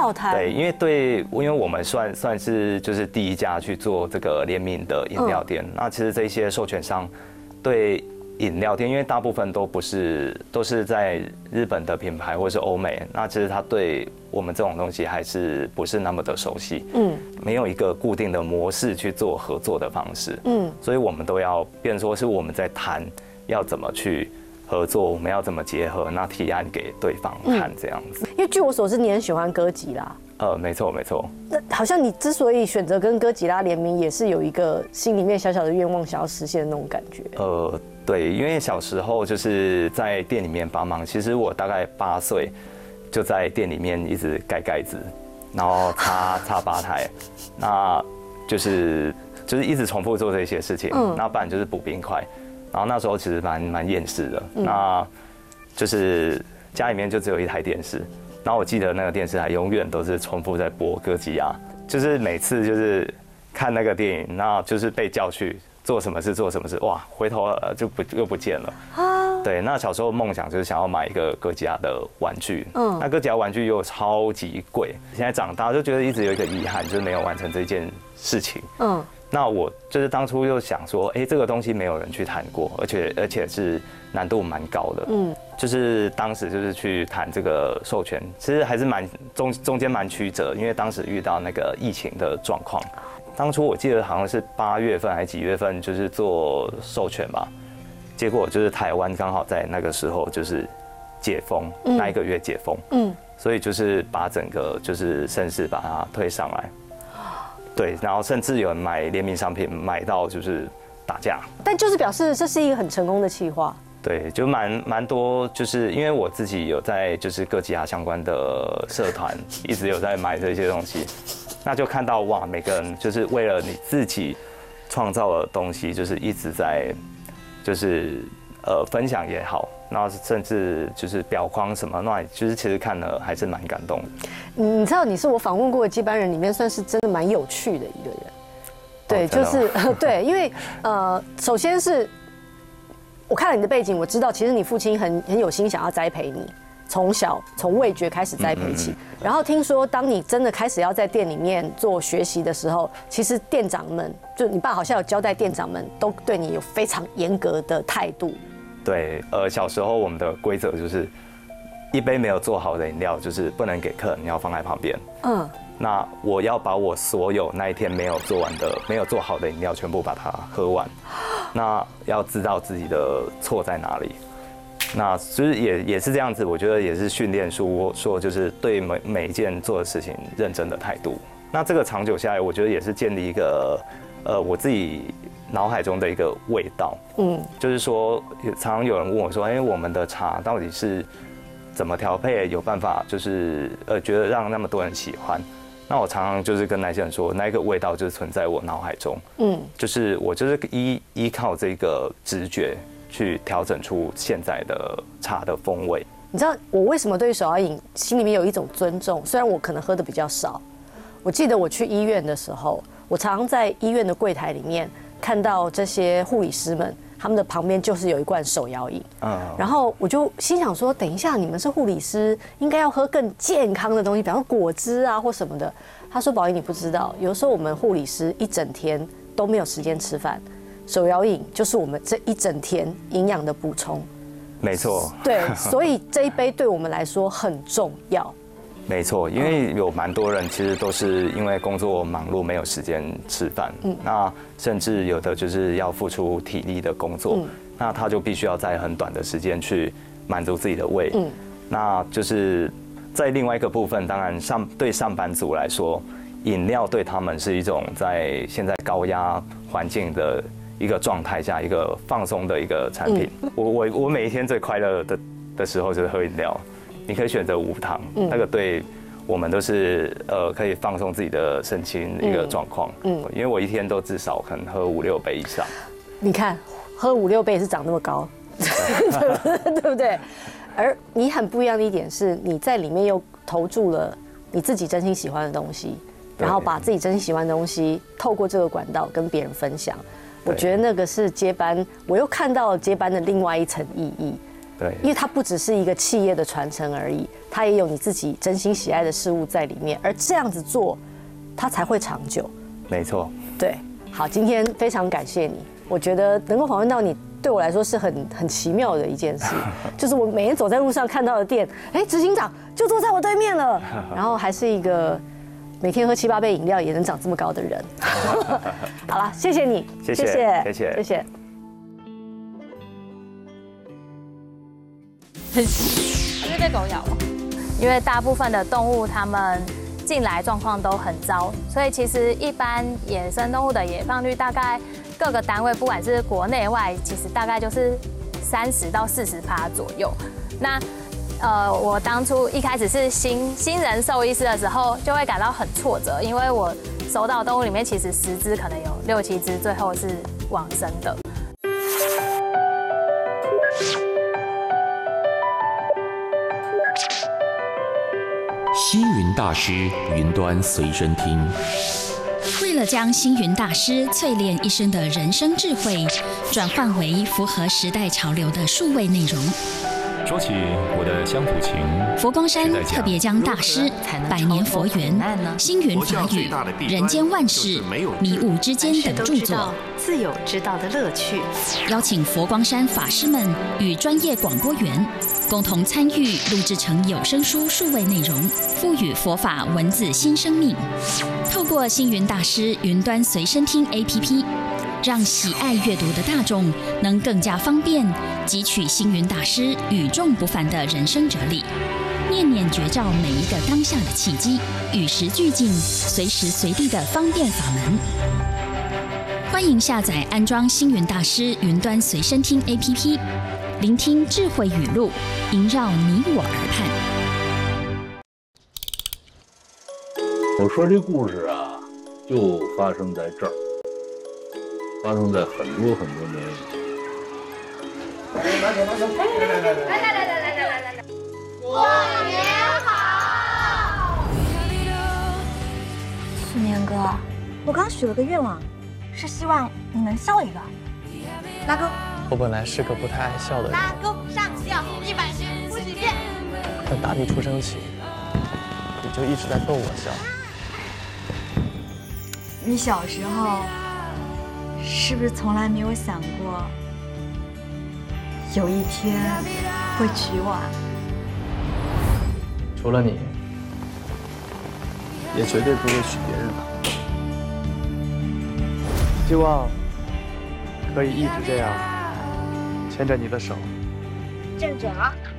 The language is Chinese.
好谈。 对，因为我们算是就是第一家去做这个联名的饮料店。那其实这些授权商对饮料店，因为大部分都是在日本的品牌或是欧美，那其实他对我们这种东西还是不是那么的熟悉，没有一个固定的模式去做合作的方式，所以我们都要变成说是我们在谈要怎么去合作，我们要怎么结合，那提案给对方看这样子。 因为据我所知，你很喜欢哥吉拉。 没错。 那好像你之所以选择跟哥吉拉联名，也是有一个心里面小小的愿望想要实现的那种感觉。 对，因为小时候就是在店里面帮忙，其实我大概8岁就在店里面一直盖盖子，然后擦吧台，那就是一直重复做这些事情。那不然就是补冰块，然后那时候其实蛮厌世的。那就是家里面就只有一台电视，然后我记得那个电视台永远都是重复在播哥吉拉，就是每次就是看那个电影，然后就是被叫去做什么事，哇，回头又不见了。对，那小时候梦想就是想要买一个哥吉拉的玩具。那哥吉拉玩具又超级贵，现在长大就觉得一直有一个遗憾，就是没有完成这件事情。那我就是当初又想说，这个东西没有人去谈过，而且是难度蛮高的。就是当时就是去谈这个授权，其实还是中间蛮曲折，因为当时遇到那个疫情的状况。当初我记得好像是8月份还是几月份，就是做授权吧。结果就是台湾刚好在那个时候就是解封，那一个月解封，所以就是把整个就是盛世把它推上来。对，然后甚至有人买联名商品买到就是打架， 但就是表示这是一个很成功的企划。 对，就蛮多，就是因为我自己有在就是哥吉拉相关的社团，一直有在买这些东西，那就看到哇，每个人就是为了你自己创造的东西，就是一直在就是分享也好，然后甚至就是裱框什么，那就是其实看了还是蛮感动的。 你知道你是我访问过的接班人里面算是真的蛮有趣的一个人。对，就是对，因为首先是我看了你的背景，我知道其实你父亲很有心想要栽培你，从小从味觉开始栽培起。然后听说当你真的开始要在店里面做学习的时候，其实店长们就你爸好像有交代，店长们都对你有非常严格的态度。 对，小时候我们的规则就是一杯没有做好的饮料就是不能给客人，你要放在旁边。那我要把我所有那一天没有做好的饮料全部把它喝完。那要知道自己的错在哪里。那就是也是这样子，我觉得也是训练说就是对每一件做的事情认真的态度。那这个长久下来，我觉得也是建立一个我自己脑海中的一个味道。就是说常常有人问我说，我们的茶到底是怎么调配，有办法就是觉得让那么多人喜欢。那我常常就是跟那些人说，那个味道就是存在我脑海中。就是我就是依靠这个直觉去调整出现在的茶的风味。 你知道我为什么对手摇饮心里面有一种尊重？虽然我可能喝的比较少，我记得我去医院的时候，我常常在医院的柜台里面看到这些护理师们，他们的旁边就是有一罐手摇饮。然后我就心想说，等一下你们是护理师，应该要喝更健康的东西，比方说果汁啊或什么的。他说：“宝仪，你不知道，有的时候我们护理师一整天都没有时间吃饭，手摇饮就是我们这一整天营养的补充。” 没错。 对，所以这一杯对我们来说很重要。 没错，因为有蛮多人其实都是因为工作忙碌没有时间吃饭，那甚至有的就是要付出体力的工作，那他就必须要在很短的时间去满足自己的胃。那就是在另外一个部分，当然对上班族来说，饮料对他们是一种在现在高压环境的一个状态下一个放松的一个产品。我每一天最快乐的时候就是喝饮料。你可以选择无糖，那个对我们都是可以放松自己的身心一个状况。因为我一天都至少可能喝5、6杯以上。 你看，喝5、6杯也是长那么高，对不对？而你很不一样的一点是，你在里面又投注了你自己真心喜欢的东西，然后把自己真心喜欢的东西透过这个管道跟别人分享。我觉得那个是接班，我又看到了接班的另外一层意义。 对， 因为它不只是一个企业的传承而已，它也有你自己真心喜爱的事物在里面，而这样子做，它才会长久。 没错。 对，好，今天非常感谢你，我觉得能够访问到你，对我来说是很奇妙的一件事，就是我每天走在路上看到的店，哎，执行长就坐在我对面了，然后还是一个每天喝7、8杯饮料也能长这么高的人。好了，谢谢你， 谢谢。 会被狗咬哦，因为大部分的动物它们进来状况都很糟，所以其实一般野生动物的野放率大概各个单位不管是国内外，其实大概就是30%到40%左右。那我当初一开始是新人兽医师的时候，就会感到很挫折，因为我收到的动物里面其实10只可能有6、7只最后是往生的。 星云大师云端随身听， 为了将星云大师淬炼一生的人生智慧，转换为符合时代潮流的数位内容。 说起我的乡土情， 佛光山特别将大师、百年佛缘、星云法语、人间万事、迷雾之间等著作， 自有知道的乐趣， 邀请佛光山法师们与专业广播员共同参与录制成有声书数位内容，赋予佛法文字新生命。透过星云大师云端随身听 APP， 让喜爱阅读的大众能更加方便汲取星云大师与众不凡的人生哲理，念念觉照每一个当下的契机，与时俱进，随时随地的方便法门。欢迎下载安装星云大师云端随身听 APP， 聆听智慧语录，萦绕你我耳畔。 我说这故事啊，就发生在这儿，发生在很多很多年以前。 来，过年好！ 去年哥，我刚许了个愿望，是希望你能笑一个。拉钩。 我本来是个不太爱笑的人。 拉钩上吊100遍不许变。 但打你出生起，你就一直在逗我笑。 你小时候是不是从来没有想过，有一天会娶我啊？ 除了你，也绝对不会娶别人了。希望可以一直这样牵着你的手。 站准了。